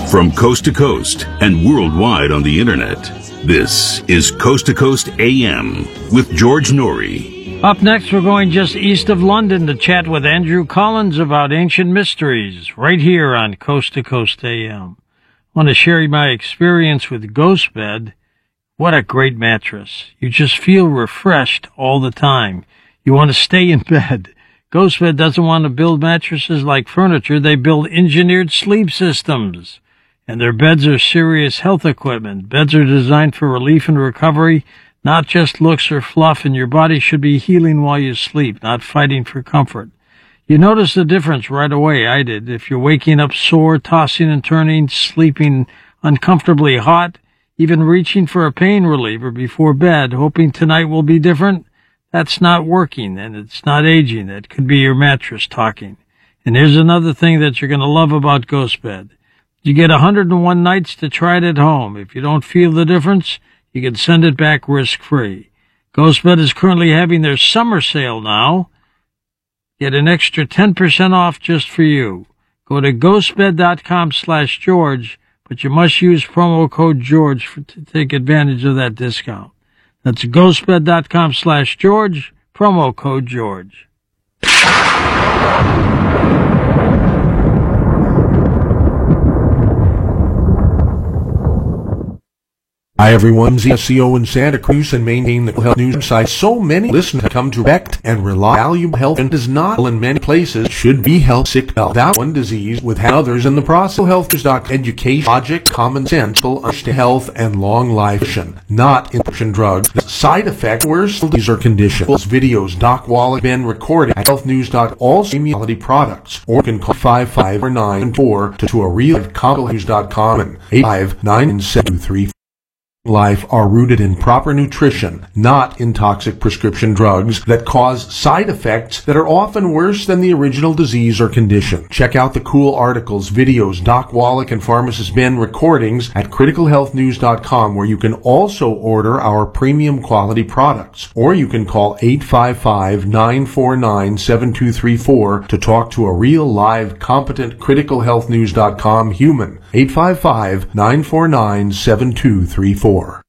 From coast to coast and worldwide on the internet, this is Coast to Coast AM with George Noory. Up next, we're going just east of London to chat with Andrew Collins about ancient mysteries, right here on Coast to Coast AM. I want to share my experience with GhostBed. What a great mattress. You just feel refreshed all the time. You want to stay in bed. GhostBed doesn't want to build mattresses like furniture. They build engineered sleep systems. And their beds are serious health equipment. Beds are designed for relief and recovery, not just looks or fluff, and your body should be healing while you sleep, not fighting for comfort. You notice the difference right away. I did. If you're waking up sore, tossing and turning, sleeping uncomfortably hot, even reaching for a pain reliever before bed, hoping tonight will be different, that's not working, and it's not aging. That could be your mattress talking. And here's another thing that you're going to love about GhostBed. You get 101 nights to try it at home. If you don't feel the difference, you can send it back risk-free. GhostBed is currently having their summer sale now. Get an extra 10% off just for you. Go to ghostbed.com/George, but you must use promo code George to take advantage of that discount. That's ghostbed.com/George, promo code George. Hi everyone, SEO in Santa Cruz and maintain the health news site. So many listeners have come to respect and rely on valuable health and does not in many places should be health sick without one disease with others in the process. Health news education, logic, common sense, understand health and long life, not prescription drugs, side effects, worse disease or conditions. Videos, Doc Wallach been recorded at healthnews.all quality products, or you can call 55994 to a real healthnews.com and 859-723. Life are rooted in proper nutrition, not in toxic prescription drugs that cause side effects that are often worse than the original disease or condition. Check out the cool articles, videos, Doc Wallach and Pharmacist Ben recordings at criticalhealthnews.com, where you can also order our premium quality products. Or you can call 855-949-7234 to talk to a real live competent criticalhealthnews.com human. 855-949-7234.